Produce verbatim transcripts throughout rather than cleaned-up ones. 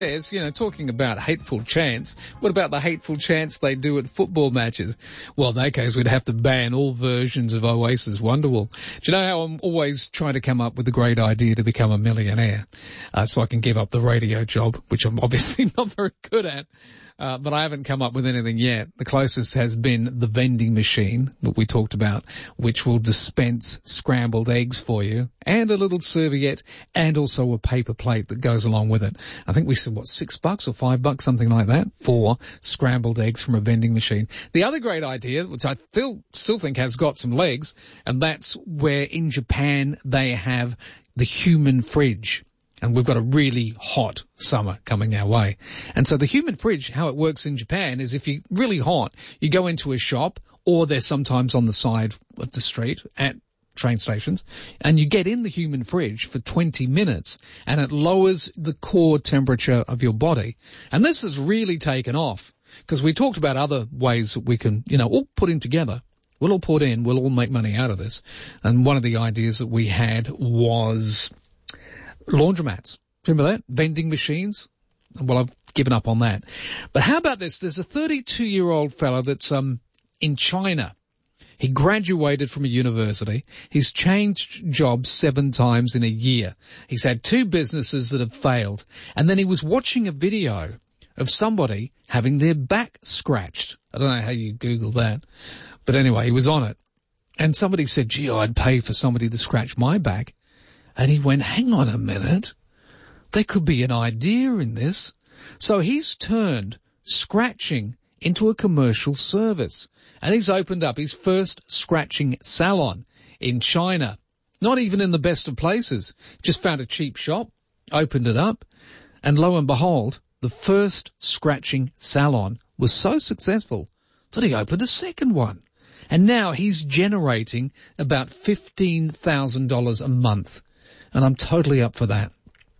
You know, talking about hateful chants, what about the hateful chants they do at football matches? Well, in that case, we'd have to ban all versions of Oasis Wonderwall. Do you know how I'm always trying to come up with a great idea to become a millionaire, uh, so I can give up the radio job, which I'm obviously not very good at. Uh, but I haven't come up with anything yet. The closest has been the vending machine that we talked about, which will dispense scrambled eggs for you, and a little serviette, and also a paper plate that goes along with it. I think we said, what, six bucks or five bucks, something like that, for scrambled eggs from a vending machine. The other great idea, which I still, still think has got some legs, and that's where in Japan they have the human fridge. And we've got a really hot summer coming our way. And so the human fridge, how it works in Japan is if you're really hot, you go into a shop, or they're sometimes on the side of the street at train stations, and you get in the human fridge for twenty minutes, and it lowers the core temperature of your body. And this has really taken off, because we talked about other ways that we can, you know, all put in together. We'll all put in, we'll all make money out of this. And one of the ideas that we had was laundromats. Remember that? Vending machines? Well, I've given up on that. But how about this? There's a thirty-two-year-old fella that's um in China. He graduated from a university. He's changed jobs seven times in a year. He's had two businesses that have failed. And then he was watching a video of somebody having their back scratched. I don't know how you Google that. But anyway, he was on it. And somebody said, gee, I'd pay for somebody to scratch my back. And he went, hang on a minute, there could be an idea in this. So he's turned scratching into a commercial service. And he's opened up his first scratching salon in China. Not even in the best of places. Just found a cheap shop, opened it up, and lo and behold, the first scratching salon was so successful that he opened a second one. And now he's generating about fifteen thousand dollars a month. And I'm totally up for that.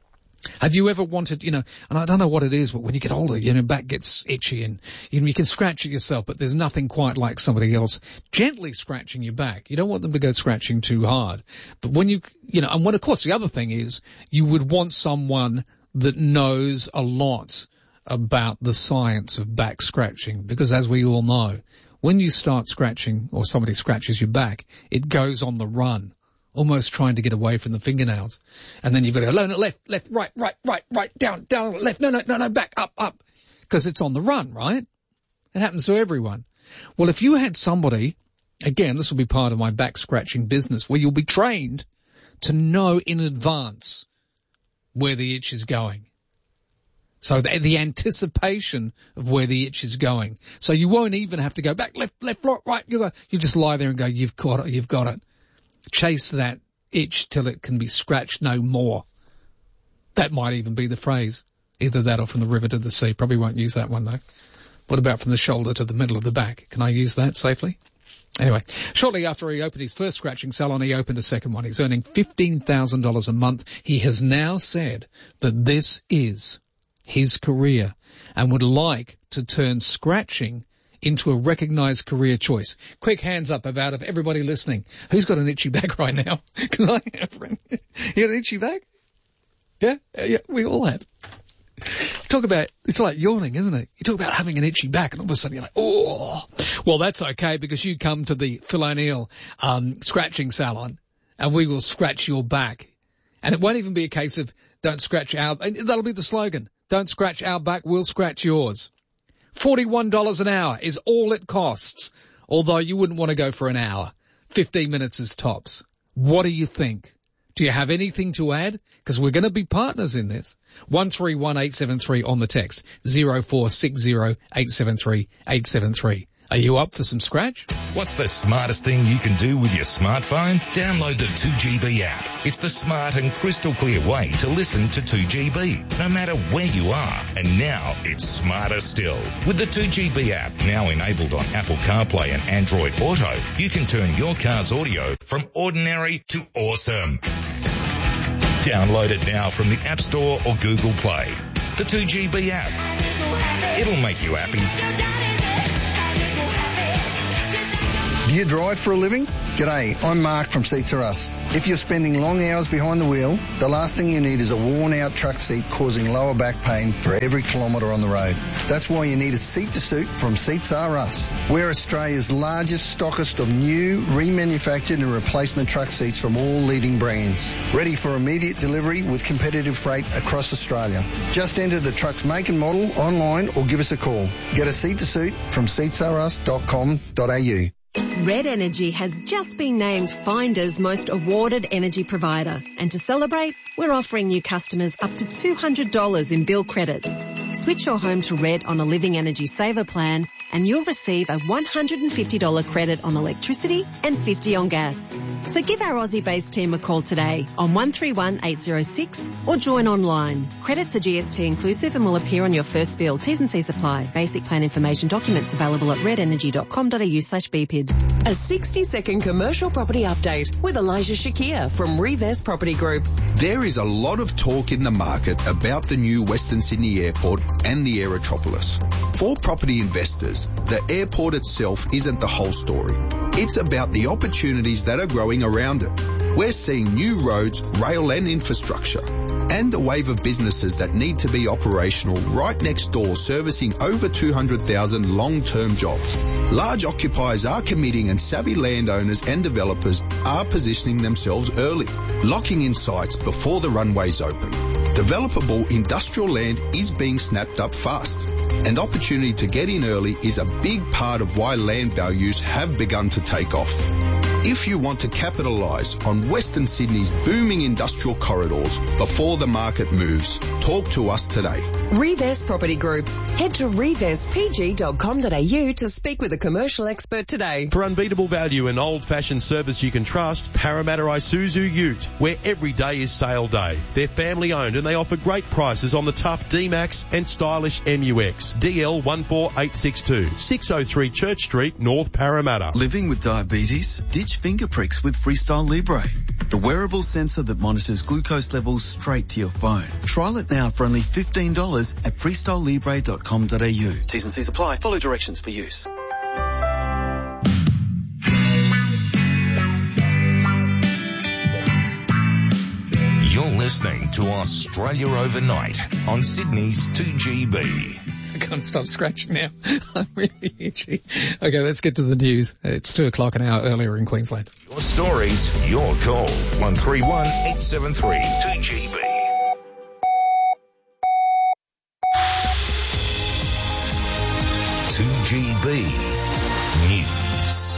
Have you ever wanted, you know, and I don't know what it is, but when you get older, you know, back gets itchy and you, know, you can scratch it yourself, but there's nothing quite like somebody else gently scratching your back. You don't want them to go scratching too hard. But when you, you know, and what, of course, the other thing is you would want someone that knows a lot about the science of back scratching, because as we all know, when you start scratching or somebody scratches your back, it goes on the run, almost trying to get away from the fingernails. And then you've got to go left, left, right, right, right, right, down, down, left, no, no, no, no, back, up, up. Because it's on the run, right? It happens to everyone. Well, if you had somebody, again, this will be part of my back scratching business, where you'll be trained to know in advance where the itch is going. So the, the anticipation of where the itch is going. So you won't even have to go back, left, left, right, you go, you just lie there and go, you've got it, you've got it. Chase that itch till it can be scratched no more. That might even be the phrase. Either that or from the river to the sea. Probably won't use that one though. What about from the shoulder to the middle of the back? Can I use that safely? Anyway, shortly after he opened his first scratching salon, he opened a second one. He's earning fifteen thousand dollars a month. He has now said that this is his career and would like to turn scratching into a recognized career choice. Quick hands up about of everybody listening. Who's got an itchy back right now? Because I have. You got an itchy back? Yeah? Yeah, we all have. Talk about, it's like yawning, isn't it? You talk about having an itchy back and all of a sudden you're like, oh. Well, that's okay because you come to the Phil O'Neill um, scratching salon and we will scratch your back. And it won't even be a case of don't scratch our, that'll be the slogan. Don't scratch our back, we'll scratch yours. forty-one dollars an hour is all it costs, although you wouldn't want to go for an hour. fifteen minutes is tops. What do you think? Do you have anything to add? Because we're going to be partners in this. one three one eight seven three on the text. zero four six zero eight seven three eight seven three. Are you up for some scratch? What's the smartest thing you can do with your smartphone? Download the two G B app. It's the smart and crystal clear way to listen to two G B, no matter where you are. And now it's smarter still. With the two G B app, now enabled on Apple CarPlay and Android Auto, you can turn your car's audio from ordinary to awesome. Download it now from the App Store or Google Play. The two G B app. It'll make you happy. Do you drive for a living? G'day, I'm Mark from Seats Are Us. If you're spending long hours behind the wheel, the last thing you need is a worn-out truck seat causing lower back pain for every kilometre on the road. That's why you need a seat to suit from Seats Are Us. We're Australia's largest stockist of new, remanufactured and replacement truck seats from all leading brands. Ready for immediate delivery with competitive freight across Australia. Just enter the truck's make and model online or give us a call. Get a seat to suit from seats are us dot com dot a u. Red Energy has just been named Finder's most awarded energy provider. And to celebrate, we're offering new customers up to two hundred dollars in bill credits. Switch your home to Red on a Living Energy Saver plan and you'll receive a one hundred fifty dollars credit on electricity and fifty dollars on gas. So give our Aussie-based team a call today on one three one eight zero six or join online. Credits are G S T inclusive and will appear on your first bill. T's and C's apply. Basic plan information documents available at red energy dot com dot a u slash b p i d. A sixty second commercial property update with Elijah Shakir from Revest Property Group. There is a lot of talk in the market about the new Western Sydney Airport and the Aerotropolis. For property investors, the airport itself isn't the whole story. It's about the opportunities that are growing around it. We're seeing new roads, rail and infrastructure, and a wave of businesses that need to be operational right next door, servicing over two hundred thousand long-term jobs. Large occupiers are committing and savvy landowners and developers are positioning themselves early, locking in sites before the runways open. Developable industrial land is being snapped up fast, and opportunity to get in early is a big part of why land values have begun to take off. If you want to capitalise on Western Sydney's booming industrial corridors before the market moves, talk to us today. Revest Property Group. Head to revest p g dot com dot a u to speak with a commercial expert today. For unbeatable value and old-fashioned service you can trust, Parramatta Isuzu Ute, where every day is sale day. They're family-owned and they offer great prices on the tough D-Max and stylish M U X. D L one four eight six two, six oh three Church Street, North Parramatta. Living with diabetes? Ditch finger pricks with Freestyle Libre, the wearable sensor that monitors glucose levels straight to your phone. Trial it now for only fifteen dollars at freestyle libre dot com dot a u. T's and C's apply. Follow directions for use. You're listening to Australia Overnight on Sydney's two G B. I can't stop scratching now. I'm really itchy. Okay, let's get to the news. It's two o'clock an hour earlier in Queensland. Your stories, your call. one three one eight seven three two G B. two G B News.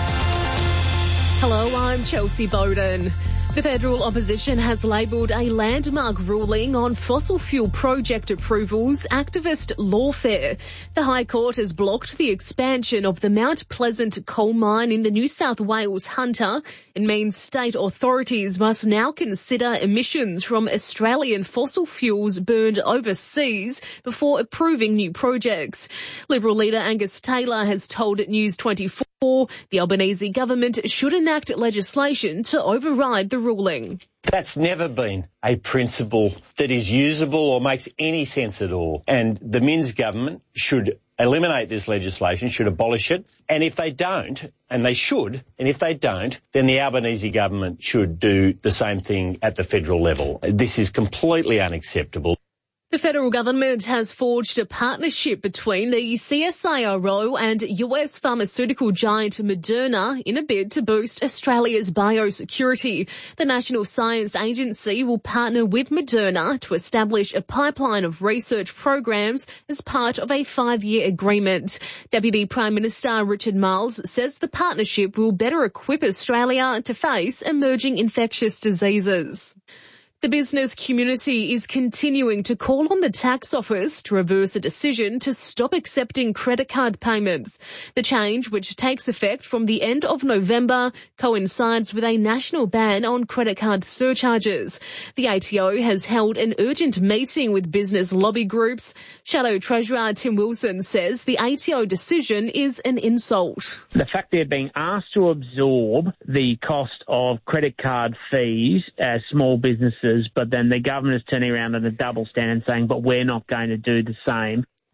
Hello, I'm Chelsea Bowden. The federal opposition has labelled a landmark ruling on fossil fuel project approvals activist lawfare. The High Court has blocked the expansion of the Mount Pleasant coal mine in the New South Wales Hunter and means state authorities must now consider emissions from Australian fossil fuels burned overseas before approving new projects. Liberal leader Angus Taylor has told News twenty-four the Albanese government should enact legislation to override the ruling. That's never been a principle that is usable or makes any sense at all. And the Minns government should eliminate this legislation, should abolish it. And if they don't, and they should, and if they don't, then the Albanese government should do the same thing at the federal level. This is completely unacceptable. The federal government has forged a partnership between the C S I R O and U S pharmaceutical giant Moderna in a bid to boost Australia's biosecurity. The National Science Agency will partner with Moderna to establish a pipeline of research programs as part of a five-year agreement. Deputy Prime Minister Richard Marles says the partnership will better equip Australia to face emerging infectious diseases. The business community is continuing to call on the tax office to reverse a decision to stop accepting credit card payments. The change, which takes effect from the end of November, coincides with a national ban on credit card surcharges. The A T O has held an urgent meeting with business lobby groups. Shadow Treasurer Tim Wilson says the A T O decision is an insult. The fact they're being asked to absorb the cost of credit card fees as small businesses, but then the government is turning around on a double standard saying, but we're not going to do the same.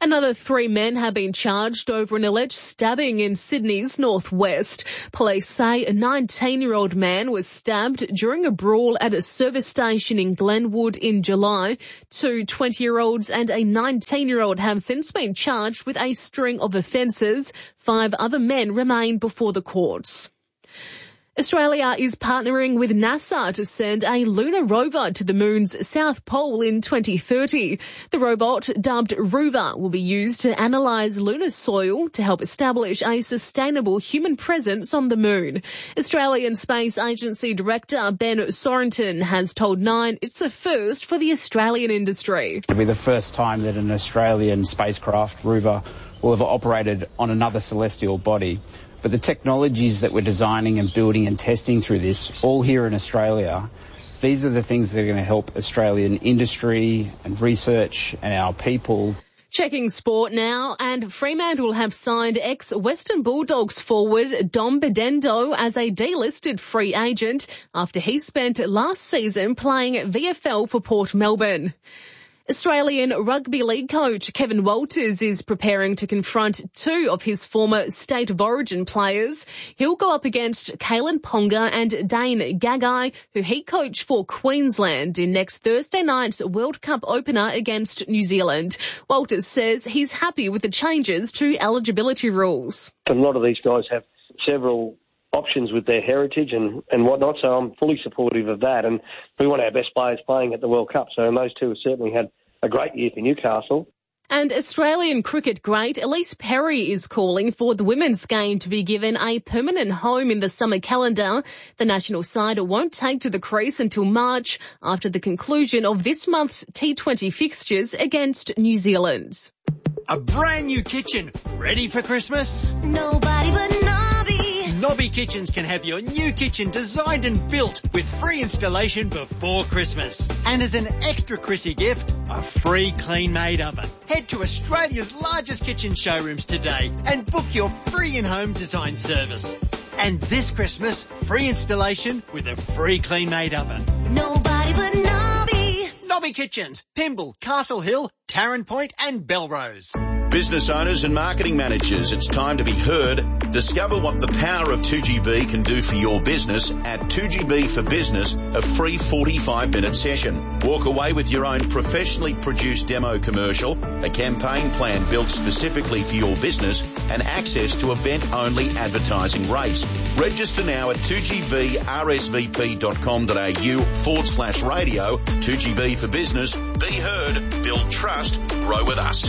Another three men have been charged over an alleged stabbing in Sydney's northwest. Police say a nineteen-year-old man was stabbed during a brawl at a service station in Glenwood in July. Two twenty-year-olds and a nineteen-year-old have since been charged with a string of offences. Five other men remain before the courts. Australia is partnering with NASA to send a lunar rover to the moon's south pole in twenty thirty. The robot, dubbed Rover, will be used to analyse lunar soil to help establish a sustainable human presence on the moon. Australian Space Agency Director Ben Sorenton has told Nine it's a first for the Australian industry. It'll be the first time that an Australian spacecraft, Rover, will have operated on another celestial body. But the technologies that we're designing and building and testing through this, all here in Australia, these are the things that are going to help Australian industry and research and our people. Checking sport now, and Fremantle have signed ex-Western Bulldogs forward Dom Bedendo as a delisted free agent after he spent last season playing V F L for Port Melbourne. Australian Rugby League coach Kevin Walters is preparing to confront two of his former State of Origin players. He'll go up against Kalen Ponga and Dane Gagai, who he coached for Queensland in next Thursday night's World Cup opener against New Zealand. Walters says he's happy with the changes to eligibility rules. A lot of these guys have several options with their heritage and, and whatnot, so I'm fully supportive of that. And we want our best players playing at the World Cup, so those two have certainly had a great year for Newcastle. And Australian cricket great Elise Perry is calling for the women's game to be given a permanent home in the summer calendar. The national side won't take to the crease until March after the conclusion of this month's T twenty fixtures against New Zealand. A brand new kitchen ready for Christmas? Nobody but Nobby. Nobby Kitchens can have your new kitchen designed and built with free installation before Christmas. And as an extra Chrissy gift, a free clean-made oven. Head to Australia's largest kitchen showrooms today and book your free in-home design service. And this Christmas, free installation with a free clean-made oven. Nobody but Nobby. Nobby Kitchens, Pymble, Castle Hill, Tarrant Point and Belrose. Business owners and marketing managers, it's time to be heard. Discover what the power of two G B can do for your business at two G B for Business, a free forty-five minute session. Walk away with your own professionally produced demo commercial, a campaign plan built specifically for your business, and access to event-only advertising rates. Register now at two G B R S V P dot com dot A U forward slash radio. two G B for Business. Be heard, build trust, grow with us.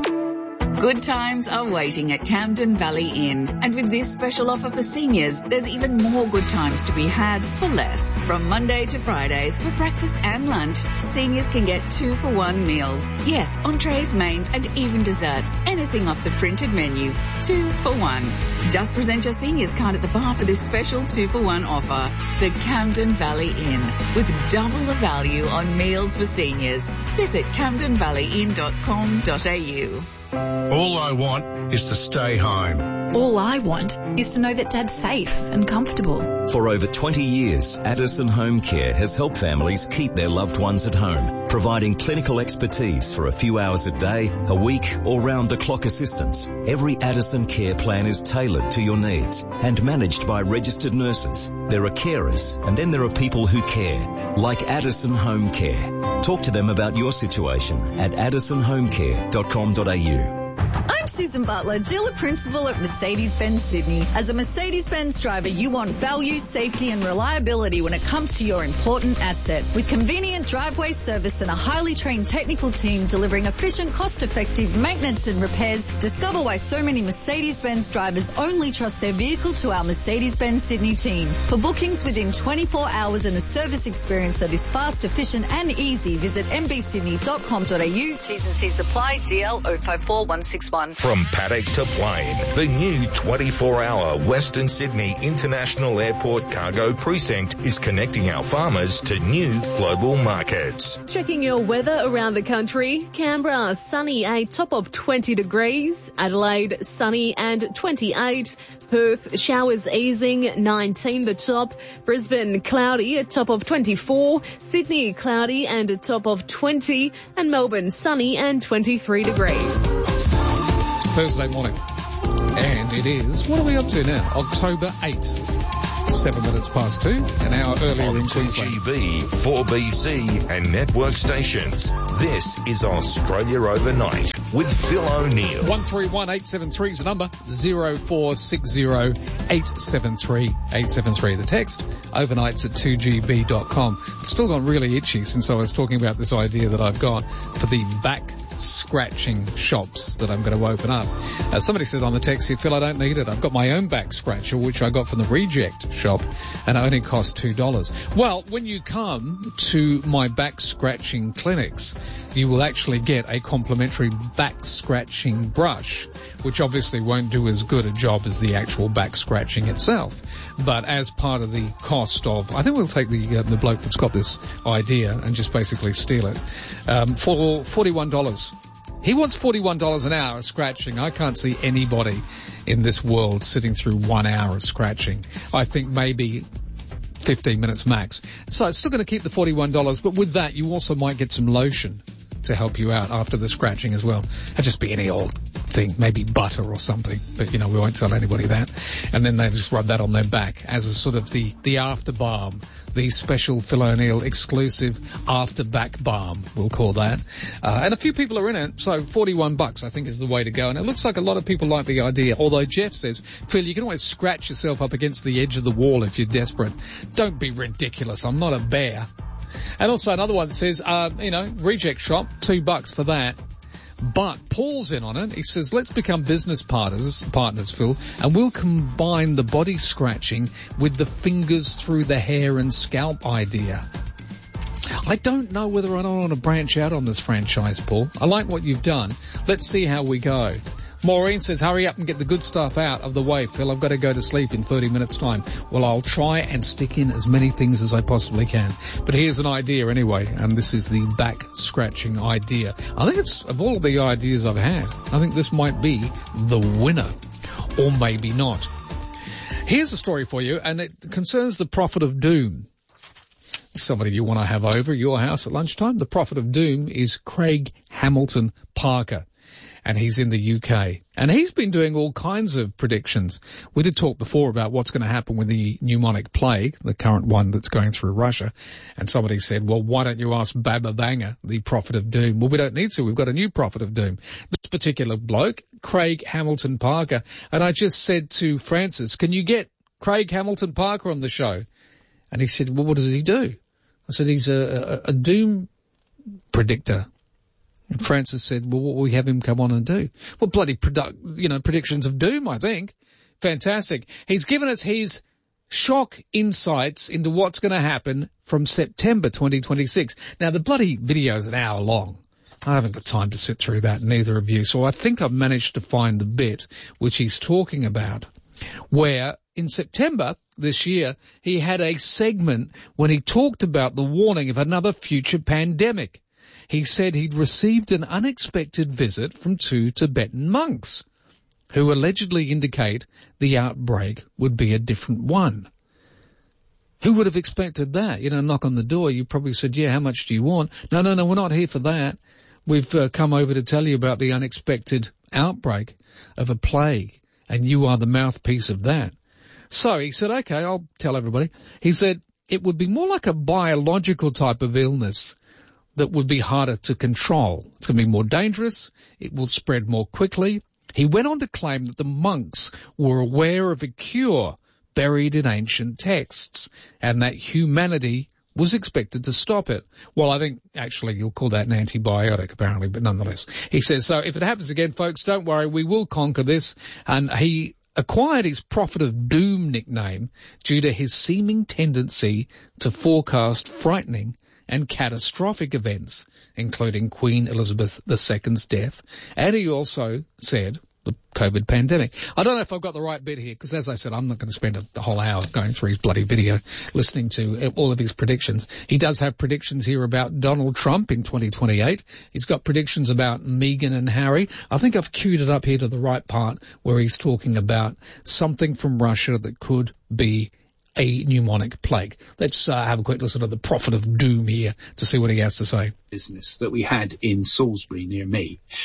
Good times are waiting at Camden Valley Inn. And with this special offer for seniors, there's even more good times to be had for less. From Monday to Fridays for breakfast and lunch, seniors can get two for one meals. Yes, entrees, mains and even desserts. Anything off the printed menu. Two for one. Just present your seniors card at the bar for this special two for one offer. The Camden Valley Inn. With double the value on meals for seniors. Visit camden valley inn dot com dot A U. All I want is to stay home. All I want is to know that Dad's safe and comfortable. For over twenty years, Addison Home Care has helped families keep their loved ones at home, providing clinical expertise for a few hours a day, a week, or round-the-clock assistance. Every Addison Care plan is tailored to your needs and managed by registered nurses. There are carers, and then there are people who care, like Addison Home Care. Talk to them about your situation at addison home care dot com dot A U. I'm Susan Butler, dealer principal at Mercedes-Benz Sydney. As a Mercedes-Benz driver, you want value, safety and reliability when it comes to your important asset. With convenient driveway service and a highly trained technical team delivering efficient, cost-effective maintenance and repairs, discover why so many Mercedes-Benz drivers only trust their vehicle to our Mercedes-Benz Sydney team. For bookings within twenty-four hours and a service experience that is fast, efficient and easy, visit m b sydney dot com dot A U. T's and C's apply. D L zero five four one six one. From paddock to plane, the new twenty-four hour Western Sydney International Airport Cargo Precinct is connecting our farmers to new global markets. Checking your weather around the country. Canberra, sunny, a top of twenty degrees. Adelaide, sunny and twenty-eight. Perth, showers easing, nineteen the top. Brisbane, cloudy, a top of twenty-four. Sydney, cloudy and a top of twenty. And Melbourne, sunny and twenty-three degrees. Thursday morning. And it is, what are we up to now? October eighth. Seven minutes past two, an hour earlier on in two Queensland. G B, four B C and network stations. This is Australia Overnight with Phil O'Neill. one three one eight seven three is the number. zero four six zero eight seven three eight seven three. The text, overnights at two G B dot com. I've still gone really itchy since I was talking about this idea that I've got for the back scratching shops that I'm going to open up. Uh, somebody said on the text here, Phil, I don't need it. I've got my own back scratcher, which I got from the Reject shop, and it only cost two dollars. Well, when you come to my back scratching clinics, you will actually get a complimentary back scratching brush, which obviously won't do as good a job as the actual back scratching itself. But as part of the cost of, I think we'll take the uh, the bloke that's got this idea and just basically steal it, um, for forty-one dollars. He wants forty-one dollars an hour of scratching. I can't see anybody in this world sitting through one hour of scratching. I think maybe fifteen minutes max. So it's still going to keep the forty-one dollars, but with that you also might get some lotion to help you out after the scratching as well. It'll just be any old thing, maybe butter or something, but you know, we won't tell anybody that. And then they just rub that on their back as a sort of the, the after balm, the special Phil O'Neill exclusive after back balm, we'll call that. Uh, and a few people are in it, so forty-one bucks I think is the way to go. And it looks like a lot of people like the idea, although Jeff says, Phil, you can always scratch yourself up against the edge of the wall if you're desperate. Don't be ridiculous, I'm not a bear. And also another one that says, uh, you know, Reject shop, two bucks for that. But Paul's in on it. He says, let's become business partners, partners, Phil, and we'll combine the body scratching with the fingers through the hair and scalp idea. I don't know whether I don't want to branch out on this franchise, Paul. I like what you've done. Let's see how we go. Maureen says, hurry up and get the good stuff out of the way, Phil. I've got to go to sleep in thirty minutes time. Well, I'll try and stick in as many things as I possibly can. But here's an idea anyway, and this is the back scratching idea. I think it's, of all the ideas I've had, I think this might be the winner. Or maybe not. Here's a story for you, and it concerns the Prophet of Doom. Somebody you want to have over your house at lunchtime. The Prophet of Doom is Craig Hamilton Parker. And he's in the U K. And he's been doing all kinds of predictions. We did talk before about what's going to happen with the pneumonic plague, the current one that's going through Russia. And somebody said, well, why don't you ask Baba Vanga, the Prophet of Doom? Well, we don't need to. We've got a new Prophet of Doom. This particular bloke, Craig Hamilton Parker. And I just said to Francis, can you get Craig Hamilton Parker on the show? And he said, well, what does he do? I said, he's a, a, a doom predictor. And Francis said, well, what will we have him come on and do? Well, bloody, produ- you know, predictions of doom, I think. Fantastic. He's given us his shock insights into what's going to happen from September twenty twenty-six. Now, the bloody video's an hour long. I haven't got time to sit through that, neither of you. So I think I've managed to find the bit which he's talking about, where in September this year, he had a segment when he talked about the warning of another future pandemic. He said he'd received an unexpected visit from two Tibetan monks who allegedly indicate the outbreak would be a different one. Who would have expected that? You know, knock on the door, you probably said, yeah, how much do you want? No, no, no, we're not here for that. We've uh, come over to tell you about the unexpected outbreak of a plague, and you are the mouthpiece of that. So he said, okay, I'll tell everybody. He said it would be more like a biological type of illness that would be harder to control. It's going to be more dangerous. It will spread more quickly. He went on to claim that the monks were aware of a cure buried in ancient texts and that humanity was expected to stop it. Well, I think actually you'll call that an antibiotic apparently, but nonetheless. He says, so if it happens again, folks, don't worry, we will conquer this. And he acquired his Prophet of Doom nickname due to his seeming tendency to forecast frightening and catastrophic events, including Queen Elizabeth the Second's death. And he also said the COVID pandemic. I don't know if I've got the right bit here, because as I said, I'm not going to spend a, a whole hour going through his bloody video listening to all of his predictions. He does have predictions here about Donald Trump in twenty twenty-eight. He's got predictions about Meghan and Harry. I think I've queued it up here to the right part where he's talking about something from Russia that could be a pneumonic plague. Let's uh, have a quick listen to the Prophet of Doom here to see what he has to say. Business that we had in Salisbury near me.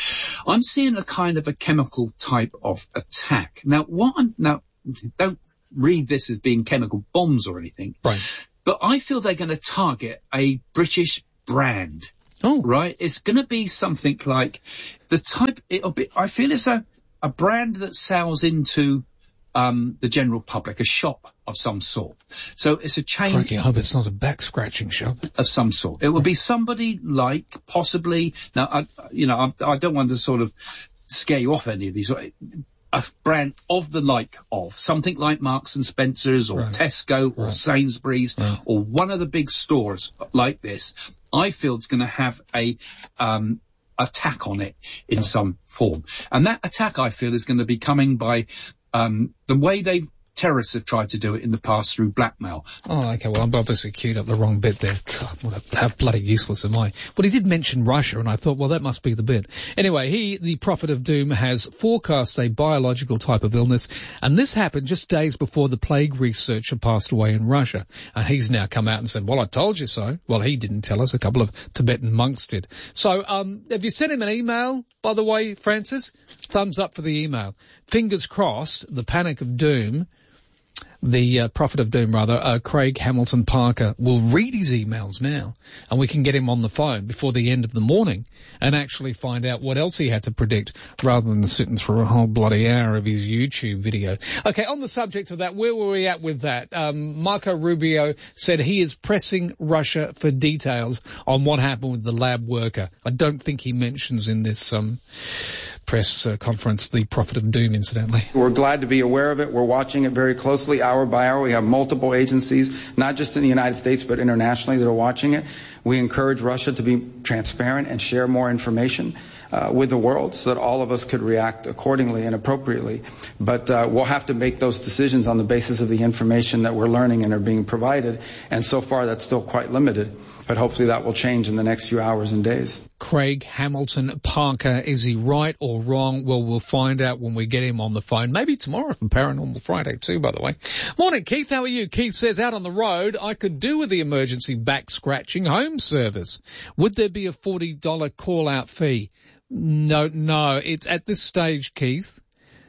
I'm seeing a kind of a chemical type of attack. Now, what I'm, now, don't read this as being chemical bombs or anything. Right. But I feel they're going to target a British brand. Oh. Right? It's going to be something like the type, it'll be, I feel it's a, a brand that sells into, um, the general public, a shop of some sort. So it's a chain. Crikey, I hope it's not a back scratching shop. Of some sort. It will be somebody like, possibly, now, I, you know, I, I don't want to sort of scare you off any of these. A brand of the like of, something like Marks and Spencer's or right. Tesco or right. Sainsbury's right. or one of the big stores like this, I feel it's going to have a um, attack on it in yeah. some form. And that attack, I feel, is going to be coming by um, the way they've terrorists have tried to do it in the past through blackmail. Oh, okay. Well, I'm obviously queued up the wrong bit there. God, what a, how bloody useless am I? But he did mention Russia, and I thought, well, that must be the bit. Anyway, he, the Prophet of Doom, has forecast a biological type of illness, and this happened just days before the plague researcher passed away in Russia. And he's now come out and said, well, I told you so. Well, he didn't tell us. A couple of Tibetan monks did. So, um, have you sent him an email, by the way, Francis? Thumbs up for the email. Fingers crossed, the Panic of Doom, the uh, Prophet of Doom, rather, uh, Craig Hamilton Parker, will read his emails now, and we can get him on the phone before the end of the morning and actually find out what else he had to predict rather than sitting through a whole bloody hour of his YouTube video. Okay, on the subject of that, where were we at with that? Um, Marco Rubio said he is pressing Russia for details on what happened with the lab worker. I don't think he mentions in this um, press uh, conference the Prophet of Doom, incidentally. We're glad to be aware of it. We're watching it very closely. Hour by hour, we have multiple agencies, not just in the United States, but internationally, that are watching it. We encourage Russia to be transparent and share more information uh, with the world so that all of us could react accordingly and appropriately. But uh, we'll have to make those decisions on the basis of the information that we're learning and are being provided. And so far, that's still quite limited. But hopefully that will change in the next few hours and days. Craig Hamilton Parker, is he right or wrong? Well, we'll find out when we get him on the phone. Maybe tomorrow from Paranormal Friday too, by the way. Morning, Keith. How are you? Keith says, out on the road, I could do with the emergency back scratching home service. Would there be a forty dollars call out fee? No, no. It's at this stage, Keith,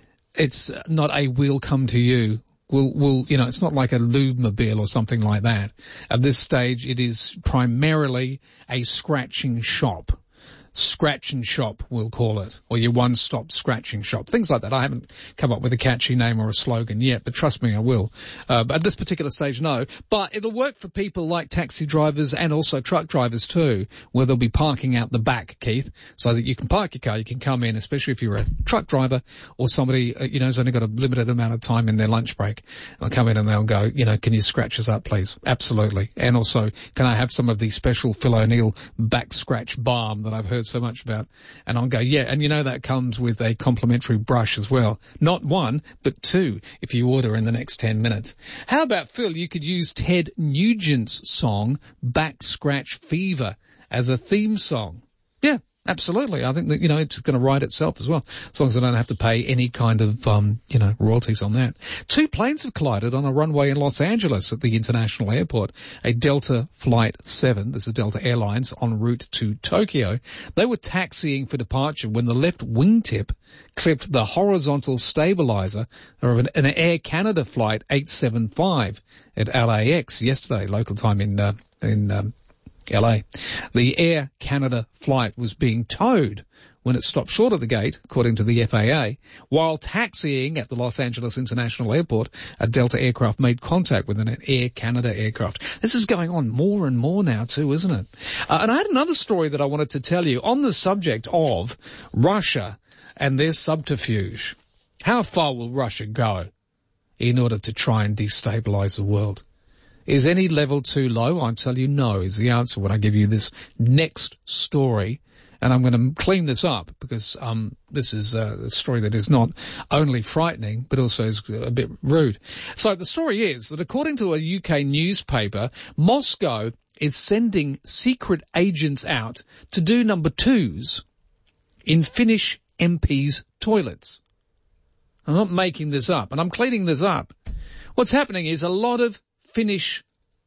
it's not a we'll come to you. Will, will, you know, it's not like a lube-mobile or something like that. At this stage, it is primarily a scratching shop. Scratch and shop, we'll call it, or your one-stop scratching shop, things like that. I haven't come up with a catchy name or a slogan yet, but trust me, I will. Uh, but at this particular stage, no. But it'll work for people like taxi drivers and also truck drivers too, where they'll be parking out the back, Keith, so that you can park your car, you can come in, especially if you're a truck driver or somebody, uh, you know, who's only got a limited amount of time in their lunch break. They'll come in and they'll go, you know, can you scratch us up, please? Absolutely. And also, can I have some of the special Phil O'Neill back scratch balm that I've heard so much about? And I'll go, yeah, and you know that comes with a complimentary brush as well. Not one, but two, if you order in the next ten minutes. How about, Phil, you could use Ted Nugent's song, Back Scratch Fever, as a theme song. Yeah, absolutely. I think that, you know, it's going to write itself as well, as long as I don't have to pay any kind of, um, you know, royalties on that. Two planes have collided on a runway in Los Angeles at the international airport. A Delta Flight seven, this is Delta Airlines, en route to Tokyo. They were taxiing for departure when the left wingtip clipped the horizontal stabilizer of an, an Air Canada Flight eight seventy-five at L A X yesterday, local time in, uh, in, um, L A. The Air Canada flight was being towed when it stopped short of the gate, according to the F A A. While taxiing at the Los Angeles International Airport, a Delta aircraft made contact with an Air Canada aircraft. This is going on more and more now too, isn't it? Uh, and I had another story that I wanted to tell you on the subject of Russia and their subterfuge. How far will Russia go in order to try and destabilize the world? Is any level too low? I'll tell you no is the answer when I give you this next story. And I'm going to clean this up because um this is uh, a story that is not only frightening but also is a bit rude. So the story is that according to a U K newspaper, Moscow is sending secret agents out to do number twos in Finnish M Ps' toilets. I'm not making this up, and I'm cleaning this up. What's happening is a lot of Finnish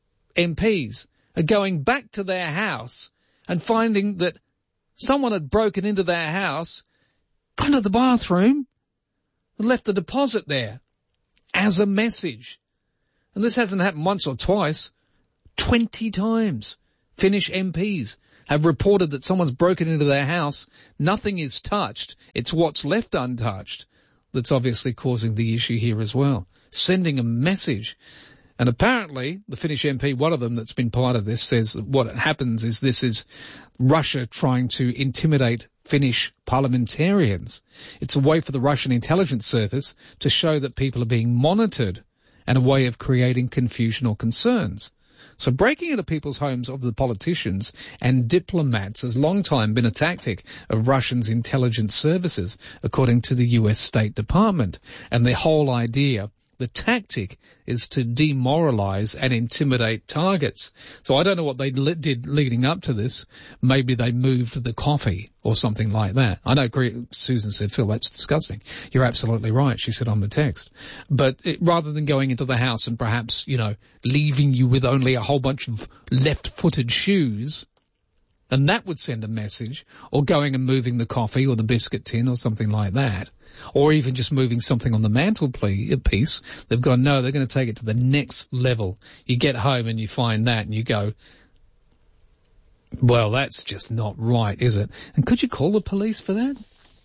M Ps are going back to their house and finding that someone had broken into their house gone to the bathroom and left the deposit there as a message. And this hasn't happened once or twice, twenty times. Finnish M Ps have reported that someone's broken into their house. Nothing is touched. It's what's left untouched that's obviously causing the issue here as well. Sending a message. And apparently, the Finnish M P, one of them that's been part of this, says what happens is this is Russia trying to intimidate Finnish parliamentarians. It's a way for the Russian intelligence service to show that people are being monitored and a way of creating confusion or concerns. So breaking into people's homes of the politicians and diplomats has long time been a tactic of Russia's intelligence services, according to the U S State Department. And the whole idea, the tactic, is to demoralize and intimidate targets. So I don't know what they le- did leading up to this. Maybe they moved the coffee or something like that. I know Susan said, Phil, that's disgusting. You're absolutely right, she said on the text. But it, rather than going into the house and perhaps, you know, leaving you with only a whole bunch of left-footed shoes, and that would send a message, or going and moving the coffee or the biscuit tin or something like that, or even just moving something on the mantelpiece, they've gone, no, they're going to take it to the next level. You get home and you find that and you go, well, that's just not right, is it? And could you call the police for that?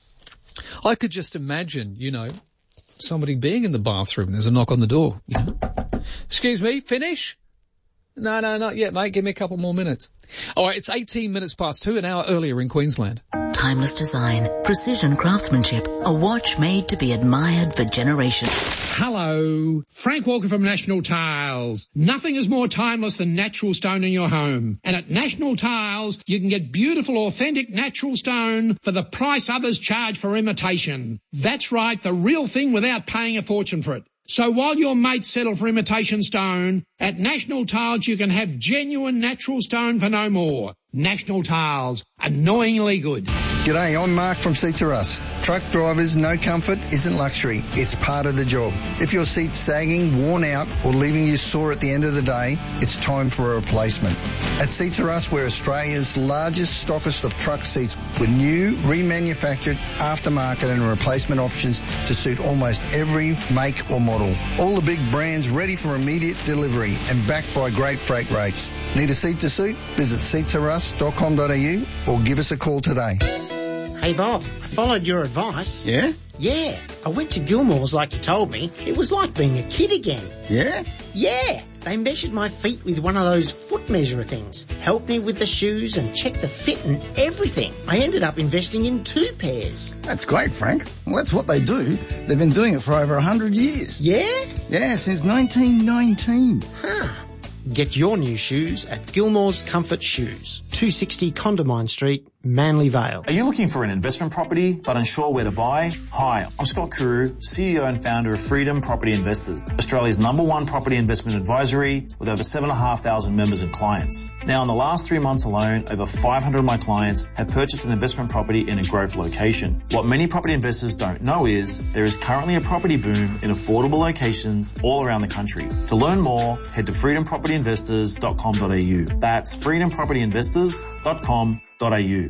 I could just imagine, you know, somebody being in the bathroom, there's a knock on the door, you know. Excuse me, finish? No, no, not yet, mate. Give me a couple more minutes. All right, it's eighteen minutes past two, an hour earlier in Queensland. Timeless design, precision craftsmanship, a watch made to be admired for generations. Hello, Frank Walker from National Tiles. Nothing is more timeless than natural stone in your home. And at National Tiles, you can get beautiful, authentic natural stone for the price others charge for imitation. That's right, the real thing without paying a fortune for it. So while your mates settle for imitation stone, at National Tiles you can have genuine natural stone for no more. National Tiles, annoyingly good. G'day, I'm Mark from Seats R Us. Truck drivers, no comfort isn't luxury, it's part of the job. If your seat's sagging, worn out, or leaving you sore at the end of the day, it's time for a replacement. At Seats R Us, we're Australia's largest stockist of truck seats with new, remanufactured, aftermarket and replacement options to suit almost every make or model. All the big brands ready for immediate delivery and backed by great freight rates. Need a seat to suit? Visit seats r us dot com dot a u or give us a call today. Hey Bob, I followed your advice. Yeah? Yeah, I went to Gilmore's like you told me. It was like being a kid again. Yeah? Yeah, they measured my feet with one of those foot measurer things, helped me with the shoes and checked the fit and everything. I ended up investing in two pairs. That's great, Frank. Well, that's what they do. They've been doing it for over one hundred years. Yeah? Yeah, since nineteen nineteen. Huh. Get your new shoes at Gilmore's Comfort Shoes, two sixty Condamine Street, Manly Vale. Are you looking for an investment property but unsure where to buy? Hi, I'm Scott Kuru, C E O and founder of Freedom Property Investors, Australia's number one property investment advisory with over seven thousand five hundred members and clients. Now, in the last three months alone, over five hundred of my clients have purchased an investment property in a growth location. What many property investors don't know is there is currently a property boom in affordable locations all around the country. To learn more, head to freedom property investors dot com dot a u. That's freedom property investors dot com dot a u.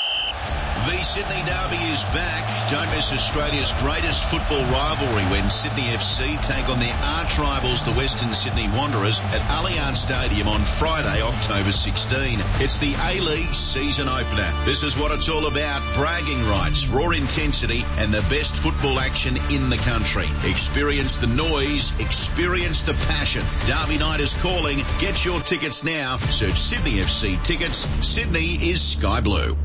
The Sydney Derby is back. Don't miss Australia's greatest football rivalry when Sydney F C take on their arch rivals, the Western Sydney Wanderers, at Allianz Stadium on Friday, October sixteenth. It's the A-League season opener. This is what it's all about. Bragging rights, raw intensity, and the best football action in the country. Experience the noise, experience the passion. Derby night is calling. Get your tickets now. Search Sydney F C tickets. Sydney is sky blue.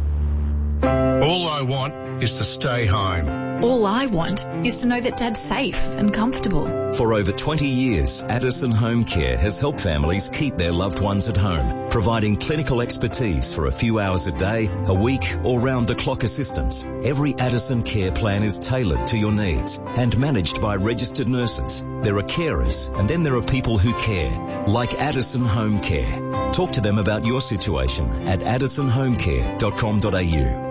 All I want is to stay home. All I want is to know that Dad's safe and comfortable. For over twenty years, Addison Home Care has helped families keep their loved ones at home, providing clinical expertise for a few hours a day, a week, or round-the-clock assistance. Every Addison care plan is tailored to your needs and managed by registered nurses. There are carers, and then there are people who care, like Addison Home Care. Talk to them about your situation at addison home care dot com dot a u.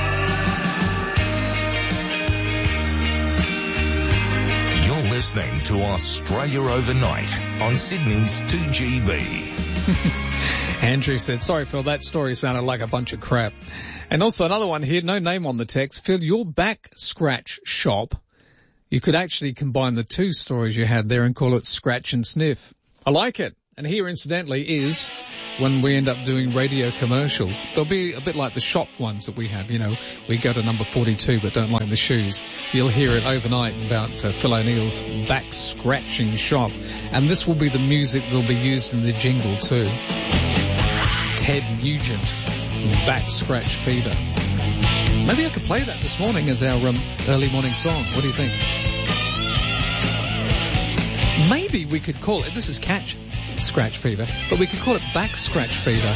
Listening to Australia Overnight on Sydney's two G B. Andrew said, sorry Phil, that story sounded like a bunch of crap. And also another one here, no name on the text. Phil, your back scratch shop, you could actually combine the two stories you had there and call it Scratch and Sniff. I like it. And here, incidentally, is when we end up doing radio commercials. They'll be a bit like the shop ones that we have. You know, we go to number forty-two but don't like the shoes. You'll hear it overnight about uh, Phil O'Neill's back scratching shop. And this will be the music that'll be used in the jingle too. Ted Nugent, Back Scratch Fever. Maybe I could play that this morning as our um, early morning song. What do you think? Maybe we could call it, this is Catch Scratch Fever, but we could call it Back Scratch Fever.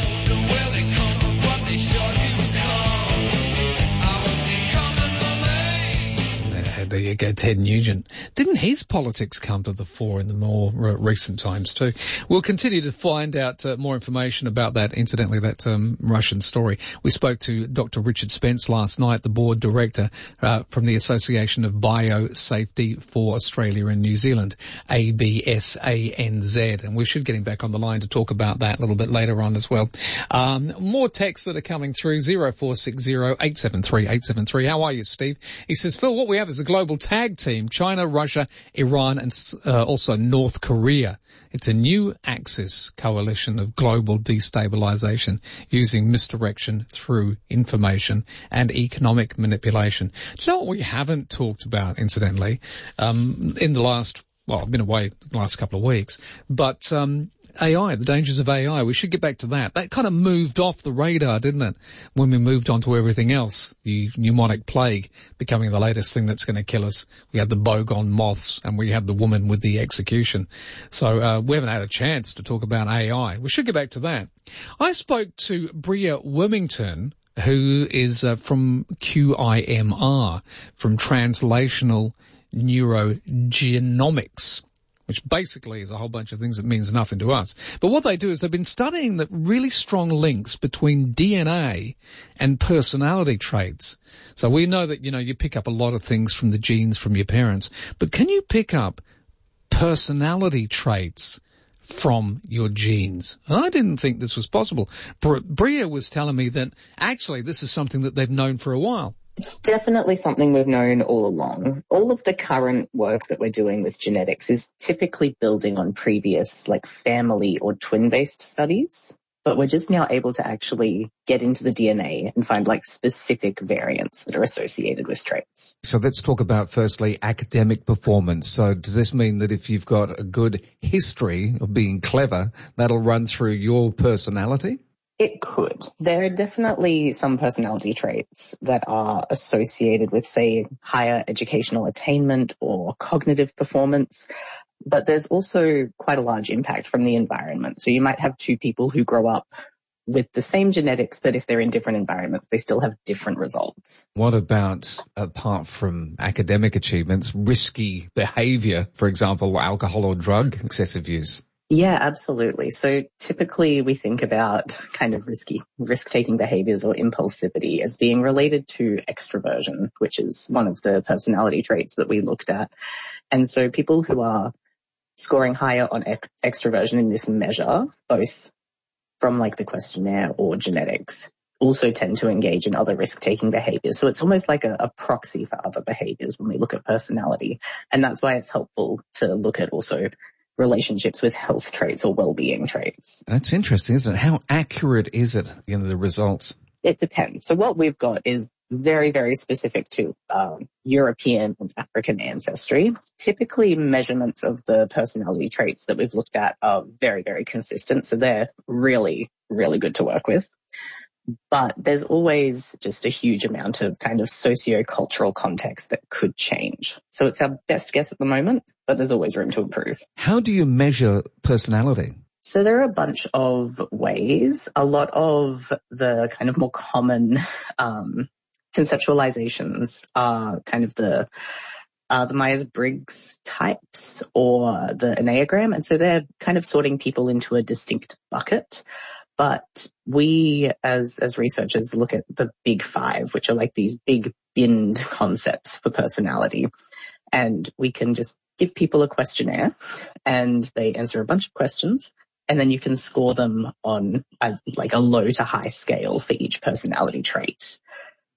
There you go, Ted Nugent. Didn't his politics come to the fore in the more uh, recent times too? We'll continue to find out uh, more information about that, incidentally, that um, Russian story. We spoke to Doctor Richard Spence last night, the board director uh, from the Association of Biosafety for Australia and New Zealand, A B S A N Z, and we should get him back on the line to talk about that a little bit later on as well. Um, more texts that are coming through, zero four six zero eight seven three eight seven three. How are you, Steve? He says, Phil, what we have is a global tag team, China, Russia, Iran, and uh, also North Korea. It's a new Axis coalition of global destabilization using misdirection through information and economic manipulation. Do you know what we haven't talked about, incidentally, um, in the last, well, I've been away the last couple of weeks, but um A I, the dangers of A I. We should get back to that. That kind of moved off the radar, didn't it? When we moved on to everything else. The pneumonic plague becoming the latest thing that's going to kill us. We had the Bogon moths and we had the woman with the execution. So, uh, we haven't had a chance to talk about A I. We should get back to that. I spoke to Bria Wilmington, who is uh, from Q I M R, from Translational Neurogenomics, which basically is a whole bunch of things that means nothing to us. But what they do is they've been studying the really strong links between D N A and personality traits. So we know that, you know, you pick up a lot of things from the genes from your parents, but can you pick up personality traits from your genes? And I didn't think this was possible. Bria was telling me that actually this is something that they've known for a while. It's definitely something we've known all along. All of the current work that we're doing with genetics is typically building on previous, like, family or twin-based studies, but we're just now able to actually get into the D N A and find, like, specific variants that are associated with traits. So let's talk about, firstly, academic performance. So does this mean that if you've got a good history of being clever, that'll run through your personality? It could. There are definitely some personality traits that are associated with, say, higher educational attainment or cognitive performance, but there's also quite a large impact from the environment. So you might have two people who grow up with the same genetics, but if they're in different environments, they still have different results. What about, apart from academic achievements, risky behavior, for example, alcohol or drug excessive use? Yeah, absolutely. So typically we think about kind of risky, risk-taking behaviors or impulsivity as being related to extroversion, which is one of the personality traits that we looked at. And so people who are scoring higher on ex- extroversion in this measure, both from like the questionnaire or genetics, also tend to engage in other risk-taking behaviors. So it's almost like a, a proxy for other behaviors when we look at personality. And that's why it's helpful to look at also relationships with health traits or well-being traits. That's interesting, isn't it? How accurate is it, you know, the results? It depends. So what we've got is very, very specific to um, European and African ancestry. Typically, measurements of the personality traits that we've looked at are very, very consistent. So they're really, really good to work with. But there's always just a huge amount of kind of socio-cultural context that could change. So it's our best guess at the moment, but there's always room to improve. How do you measure personality? So there are a bunch of ways. A lot of the kind of more common um, conceptualizations are kind of the uh, the Myers-Briggs types or the Enneagram. And so they're kind of sorting people into a distinct bucket. But we, as as researchers, look at the big five, which are like these big binned concepts for personality. And we can just give people a questionnaire and they answer a bunch of questions. And then you can score them on a, like a low to high scale for each personality trait.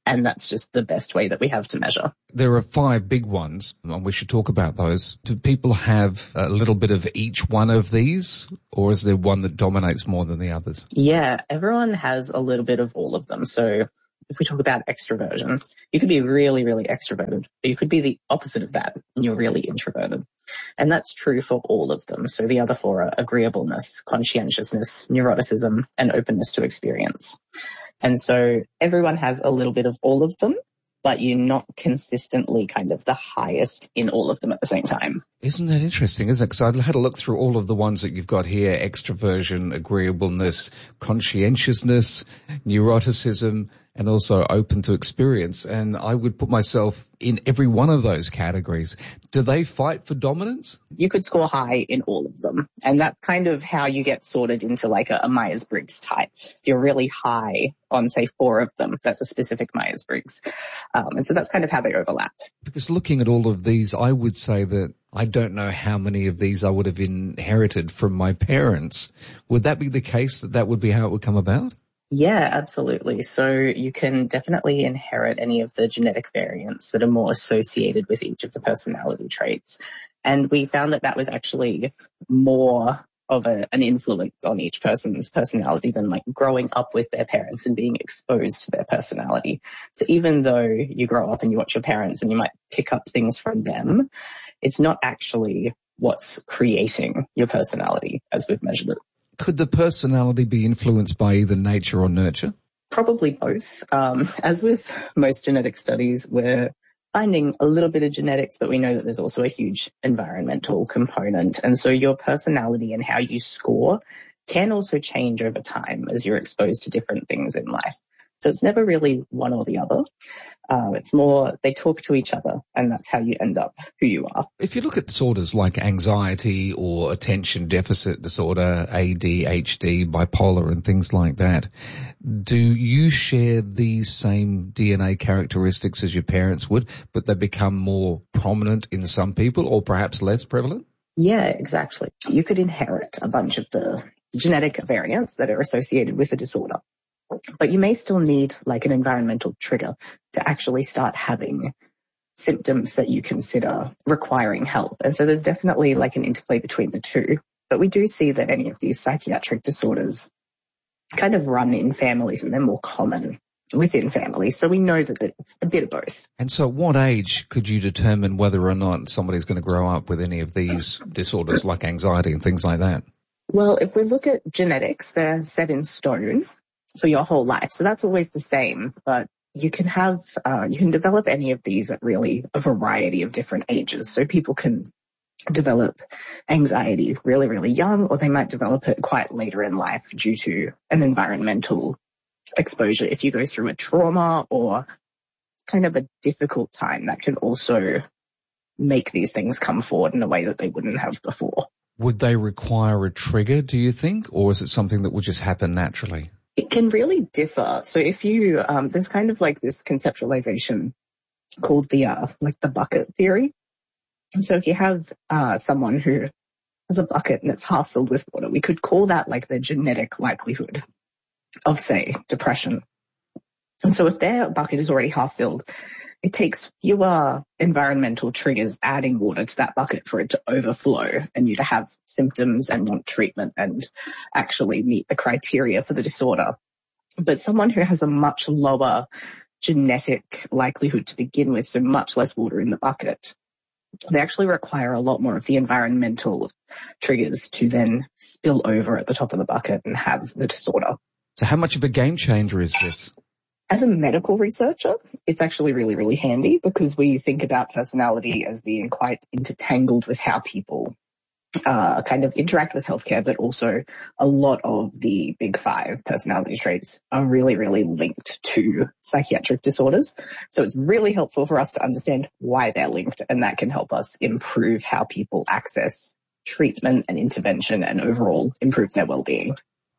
And that's just the best way that we have to measure. There are five big ones, and we should talk about those. Do people have a little bit of each one of these, or is there one that dominates more than the others? Yeah, everyone has a little bit of all of them. So if we talk about extroversion, you could be really, really extroverted, but you could be the opposite of that, and you're really introverted. And that's true for all of them. So the other four are agreeableness, conscientiousness, neuroticism, and openness to experience. And so everyone has a little bit of all of them, but you're not consistently kind of the highest in all of them at the same time. Isn't that interesting, isn't it? Because I had a look through all of the ones that you've got here: extroversion, agreeableness, conscientiousness, neuroticism, and also open to experience. And I would put myself in every one of those categories. Do they fight for dominance? You could score high in all of them. And that's kind of how you get sorted into like a, a Myers-Briggs type. If you're really high on, say, four of them, that's a specific Myers-Briggs. Um, and so that's kind of how they overlap. Because looking at all of these, I would say that I don't know how many of these I would have inherited from my parents. Would that be the case, that that would be how it would come about? Yeah, absolutely. So you can definitely inherit any of the genetic variants that are more associated with each of the personality traits. And we found that that was actually more of a, an influence on each person's personality than like growing up with their parents and being exposed to their personality. So even though you grow up and you watch your parents and you might pick up things from them, it's not actually what's creating your personality as we've measured it. Could the personality be influenced by either nature or nurture? Probably both. Um, as with most genetic studies, we're finding a little bit of genetics, but we know that there's also a huge environmental component. And so your personality and how you score can also change over time as you're exposed to different things in life. So it's never really one or the other. Uh, it's more they talk to each other, and that's how you end up who you are. If you look at disorders like anxiety or attention deficit disorder, A D H D, bipolar and things like that, do you share these same D N A characteristics as your parents would, but they become more prominent in some people or perhaps less prevalent? Yeah, exactly. You could inherit a bunch of the genetic variants that are associated with a disorder. But you may still need like an environmental trigger to actually start having symptoms that you consider requiring help. And so there's definitely like an interplay between the two. But we do see that any of these psychiatric disorders kind of run in families, and they're more common within families. So we know that it's a bit of both. And so at what age could you determine whether or not somebody's going to grow up with any of these disorders like anxiety and things like that? Well, if we look at genetics, they're set in stone for your whole life. So that's always the same, but you can have, uh, you can develop any of these at really a variety of different ages. So people can develop anxiety really, really young, or they might develop it quite later in life due to an environmental exposure. If you go through a trauma or kind of a difficult time, that can also make these things come forward in a way that they wouldn't have before. Would they require a trigger, do you think, or is it something that would just happen naturally? It can really differ. So if you, um, there's kind of like this conceptualization called the, uh, like the bucket theory. And so if you have, uh, someone who has a bucket and it's half filled with water, we could call that like the genetic likelihood of, say, depression. And so if their bucket is already half filled, it takes fewer environmental triggers adding water to that bucket for it to overflow and you to have symptoms and want treatment and actually meet the criteria for the disorder. But someone who has a much lower genetic likelihood to begin with, so much less water in the bucket, they actually require a lot more of the environmental triggers to then spill over at the top of the bucket and have the disorder. So how much of a game changer is this? As a medical researcher, it's actually really, really handy because we think about personality as being quite intertangled with how people uh, kind of interact with healthcare, but also a lot of the big five personality traits are really, really linked to psychiatric disorders. So it's really helpful for us to understand why they're linked, and that can help us improve how people access treatment and intervention and overall improve their well-being.